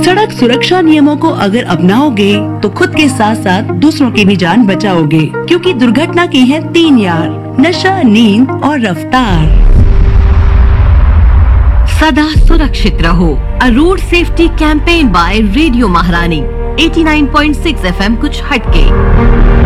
सड़क सुरक्षा नियमों को अगर अपनाओगे तो खुद के साथ साथ दूसरों की भी जान बचाओगे, क्योंकि दुर्घटना की है 3 यार: नशा, नींद और रफ्तार। सदा सुरक्षित रहो। अ road safety campaign bye radio महारानी 89.6 FM कुछ हटके।